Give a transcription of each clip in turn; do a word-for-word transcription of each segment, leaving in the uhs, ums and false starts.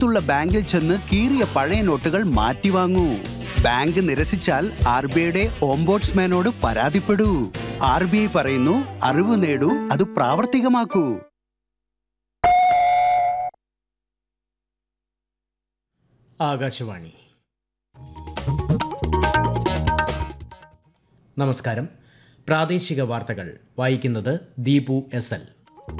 അടുത്തുള്ള ബാങ്കിൽ ചെന്ന് കീറിയ പഴയ നോട്ടുകൾ മാറ്റിവാങ്ങൂ. ബാങ്ക് നിരസിച്ചാൽ ആർ ബി ഐയുടെ ഓംബോഡ്സ്മാനോട് പരാതിപ്പെടൂ. ആർ ബി ഐ പറയുന്നു, അറിവ് നേടൂ, അത് പ്രാവർത്തികമാക്കൂ. ആകാശവാണി. നമസ്കാരം. പ്രാദേശിക വാർത്തകൾ വായിക്കുന്നത് ദീപു എസ് എൽ.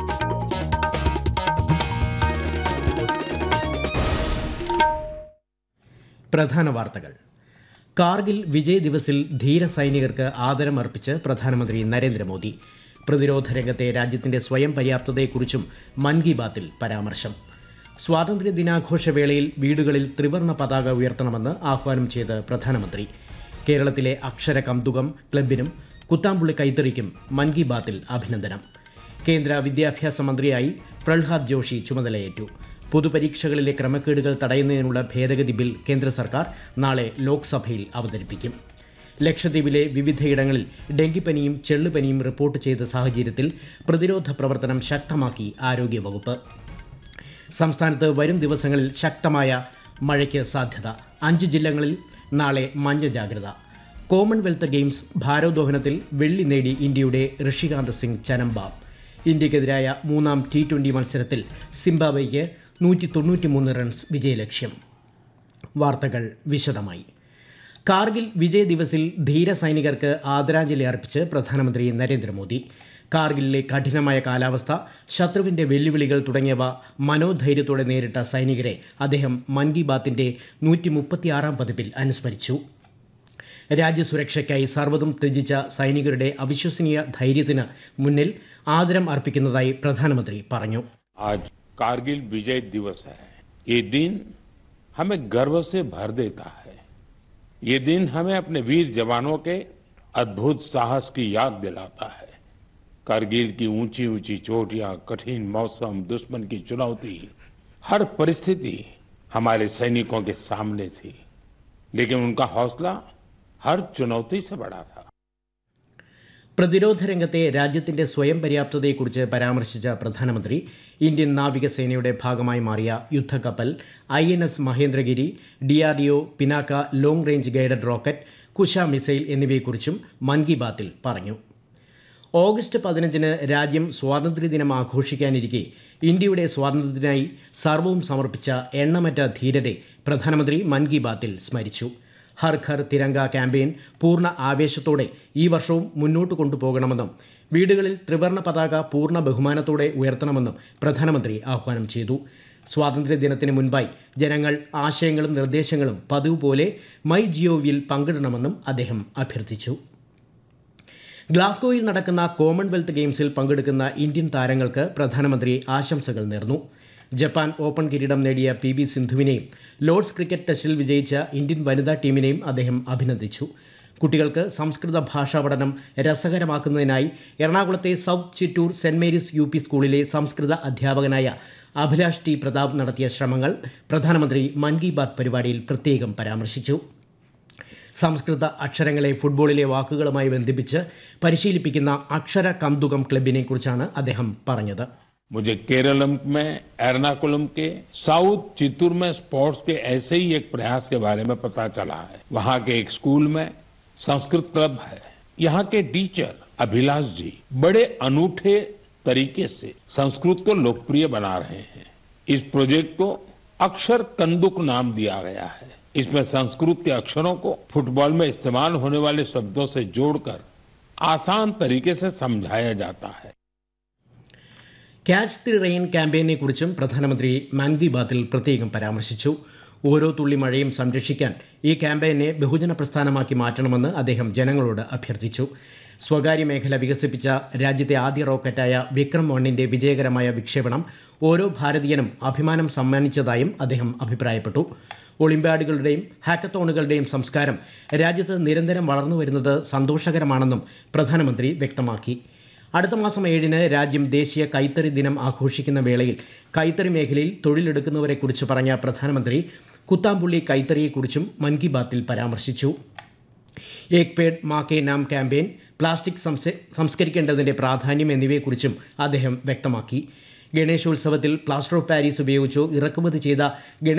പ്രധാന വാർത്തകൾ. കാർഗിൽ വിജയ് ദിവസിൽ ധീര സൈനികർക്ക് ആദരമർപ്പിച്ച് പ്രധാനമന്ത്രി നരേന്ദ്രമോദി. പ്രതിരോധ രംഗത്തെ രാജ്യത്തിന്റെ സ്വയം പര്യാപ്തതയെക്കുറിച്ചും മൻ കി ബാത്തിൽ പരാമർശം. സ്വാതന്ത്ര്യ ദിനാഘോഷവേളയിൽ വീടുകളിൽ ത്രിവർണ്ണ പതാക ഉയർത്തണമെന്ന് ആഹ്വാനം ചെയ്ത് പ്രധാനമന്ത്രി. കേരളത്തിലെ അക്ഷര കൗതുകം ക്ലബിനും കുത്താമ്പുള്ളി കൈത്തറിക്കും മൻ കി ബാത്തിൽ അഭിനന്ദനം. കേന്ദ്ര വിദ്യാഭ്യാസ മന്ത്രിയായി പ്രഹ്ലാദ് ജോഷി ചുമതലയേറ്റു. പൊതുപരീക്ഷകളിലെ ക്രമക്കേടുകൾ തടയുന്നതിനുള്ള ഭേദഗതി ബിൽ കേന്ദ്ര സർക്കാർ നാളെ ലോക്സഭയിൽ അവതരിപ്പിക്കും. ലക്ഷദ്വീപിലെ വിവിധയിടങ്ങളിൽ ഡെങ്കിപ്പനിയും ചെള്ളുപനിയും റിപ്പോർട്ട് ചെയ്ത സാഹചര്യത്തിൽ പ്രതിരോധ പ്രവർത്തനം ശക്തമാക്കി ആരോഗ്യവകുപ്പ്. സംസ്ഥാനത്ത് വരും ദിവസങ്ങളിൽ ശക്തമായ മഴയ്ക്ക് സാധ്യത. അഞ്ച് ജില്ലകളിൽ നാളെ മഞ്ഞ ജാഗ്രത. കോമൺവെൽത്ത് ഗെയിംസ് ഭാരോദ്വഹനത്തിൽ വെള്ളി നേടി ഇന്ത്യയുടെ ഋഷികാന്ത് സിംഗ് ചനമ്പ. ഇന്ത്യക്കെതിരായ മൂന്നാം ടി ട്വൻ്റി മത്സരത്തിൽ സിംബാബ്വെയ്ക്ക് നൂറ്റി തൊണ്ണൂറ്റിമൂന്ന് റൺസ് വിജയലക്ഷ്യം. വാർത്തകൾ വിശദമായി. കാർഗിൽ വിജയ് ദിവസിൽ ധീര സൈനികർക്ക് ആദരാഞ്ജലി അർപ്പിച്ച് പ്രധാനമന്ത്രി നരേന്ദ്രമോദി. കാർഗിലിലെ കഠിനമായ കാലാവസ്ഥ, ശത്രുവിൻ്റെ വെല്ലുവിളികൾ തുടങ്ങിയവ മനോധൈര്യത്തോടെ നേരിട്ട സൈനികരെ അദ്ദേഹം മൻ കി ബാത്തിൻ്റെ നൂറ്റി മുപ്പത്തിയാറാം പതിപ്പിൽ അനുസ്മരിച്ചു. രാജ്യസുരക്ഷയ്ക്കായി സർവ്വതും ത്യജിച്ച സൈനികരുടെ അവിശ്വസനീയ ധൈര്യത്തിന് മുന്നിൽ ആദരം അർപ്പിക്കുന്നതായി പ്രധാനമന്ത്രി പറഞ്ഞു. आज कारगिल विजय दिवस है. ये दिन हमें गर्व से भर देता है. ये दिन हमें अपने वीर जवानों के अद्भुत साहस की याद दिलाता है. कारगिल की ऊंची ऊंची चोटियां, कठिन मौसम, दुश्मन की चुनौती, हर परिस्थिति हमारे सैनिकों के सामने थी, लेकिन उनका हौसला हर चुनौती से बड़ा था. പ്രതിരോധ രംഗത്തെ രാജ്യത്തിന്റെ സ്വയം പര്യാപ്തതയെക്കുറിച്ച് പരാമർശിച്ച പ്രധാനമന്ത്രി ഇന്ത്യൻ നാവികസേനയുടെ ഭാഗമായി മാറിയ യുദ്ധക്കപ്പൽ I N S Mahendragiri, D R D O Pinaka long range guided rocket, Kusha missile എന്നിവയെക്കുറിച്ചും മൻ കി ബാത്തിൽ പറഞ്ഞു. ഓഗസ്റ്റ് പതിനഞ്ചിന് രാജ്യം സ്വാതന്ത്ര്യദിനം ആഘോഷിക്കാനിരിക്കെ ഇന്ത്യയുടെ സ്വാതന്ത്ര്യത്തിനായി സർവ്വവും സമർപ്പിച്ച എണ്ണമറ്റ ധീരരെ പ്രധാനമന്ത്രി മൻ കി ബാത്തിൽ സ്മരിച്ചു. ഹർ ഘർ തിരങ്ക ക്യാമ്പയിൻ പൂർണ്ണ ആവേശത്തോടെ ഈ വർഷവും മുന്നോട്ട് കൊണ്ടുപോകണമെന്നും വീടുകളിൽ ത്രിവർണ്ണ പതാക പൂർണ്ണ ബഹുമാനത്തോടെ ഉയർത്തണമെന്നും പ്രധാനമന്ത്രി ആഹ്വാനം ചെയ്തു. സ്വാതന്ത്ര്യദിനത്തിന് മുൻപായി ജനങ്ങൾ ആശയങ്ങളും നിർദ്ദേശങ്ങളും പതിവ് പോലെ മൈ ജിഒവിയിൽ പങ്കിടണമെന്നും അദ്ദേഹം അഭ്യർത്ഥിച്ചു. ഗ്ലാസ്ഗോയിൽ നടക്കുന്ന കോമൺവെൽത്ത് ഗെയിംസിൽ പങ്കെടുക്കുന്ന ഇന്ത്യൻ താരങ്ങൾക്ക് പ്രധാനമന്ത്രി ആശംസകൾ നേർന്നു. ജപ്പാൻ ഓപ്പൺ കിരീടം നേടിയ പി വി സിന്ധുവിനെയും ലോർഡ്സ് ക്രിക്കറ്റ് ടെസ്റ്റിൽ വിജയിച്ച ഇന്ത്യൻ വനിതാ ടീമിനെയും അദ്ദേഹം അഭിനന്ദിച്ചു. കുട്ടികൾക്ക് സംസ്കൃത ഭാഷാ പഠനം രസകരമാക്കുന്നതിനായി എറണാകുളത്തെ south Chittur saint Mary's U P സ്കൂളിലെ സംസ്കൃത അധ്യാപകനായ അഭിലാഷ് ടി പ്രതാപ് നടത്തിയ ശ്രമങ്ങൾ പ്രധാനമന്ത്രി മൻ കി ബാത്ത് പരിപാടിയിൽ പ്രത്യേകം പരാമർശിച്ചു. സംസ്കൃത അക്ഷരങ്ങളെ ഫുട്ബോളിലെ വാക്കുകളുമായി ബന്ധിപ്പിച്ച് പരിശീലിപ്പിക്കുന്ന അക്ഷര കൗതുകം ക്ലബിനെ കുറിച്ചാണ് അദ്ദേഹം പറഞ്ഞത്. मुझे केरलम में एर्नाकुलम के साउथ चित्तूर में स्पोर्ट्स के ऐसे ही एक प्रयास के बारे में पता चला है. वहां के एक स्कूल में संस्कृत क्लब है. यहाँ के टीचर अभिलाष जी बड़े अनूठे तरीके से संस्कृत को लोकप्रिय बना रहे हैं. इस प्रोजेक्ट को अक्षर कंदुक नाम दिया गया है. इसमें संस्कृत के अक्षरों को फुटबॉल में इस्तेमाल होने वाले शब्दों से जोड़कर आसान तरीके से समझाया जाता है. ക്യാച്ച് ദി റെയിൻ ക്യാമ്പയിനെ കുറിച്ചും പ്രധാനമന്ത്രി മൻ കി ബാത്തിൽ പ്രത്യേകം പരാമർശിച്ചു. ഓരോ തുള്ളി മഴയും സംരക്ഷിക്കാൻ ഈ ക്യാമ്പയിനെ ബഹുജന പ്രസ്ഥാനമാക്കി മാറ്റണമെന്ന് അദ്ദേഹം ജനങ്ങളോട് അഭ്യർത്ഥിച്ചു. സ്വകാര്യ മേഖല വികസിപ്പിച്ച രാജ്യത്തെ ആദ്യ റോക്കറ്റായ വിക്രം വണ്ണിന്റെ വിജയകരമായ വിക്ഷേപണം ഓരോ ഭാരതീയനും അഭിമാനം സമ്മാനിച്ചതായും അദ്ദേഹം അഭിപ്രായപ്പെട്ടു. ഒളിമ്പ്യാഡുകളുടെയും ഹാക്കത്തോണുകളുടെയും സംസ്കാരം രാജ്യത്ത് നിരന്തരം വളർന്നു വരുന്നത് സന്തോഷകരമാണെന്നും പ്രധാനമന്ത്രി വ്യക്തമാക്കി. അടുത്ത മാസം ഏഴിന് രാജ്യം ദേശീയ കൈത്തറി ദിനം ആഘോഷിക്കുന്ന വേളയിൽ കൈത്തറി മേഖലയിൽ തൊഴിലെടുക്കുന്നവരെക്കുറിച്ച് പറഞ്ഞ പ്രധാനമന്ത്രി കുത്താമ്പുള്ളി കൈത്തറിയെക്കുറിച്ചും മൻ കി ബാത്തിൽ പരാമർശിച്ചു. ഏക് പേഡ് മാ കെ നാം ക്യാമ്പയിൻ, പ്ലാസ്റ്റിക് സംസ്കരിക്കേണ്ടതിൻ്റെ പ്രാധാന്യം എന്നിവയെക്കുറിച്ചും അദ്ദേഹം വ്യക്തമാക്കി. ഗണേശോത്സവത്തിൽ പ്ലാസ്റ്റർ ഓഫ് പാരീസ് ഉപയോഗിച്ചോ ഇറക്കുമതി ചെയ്ത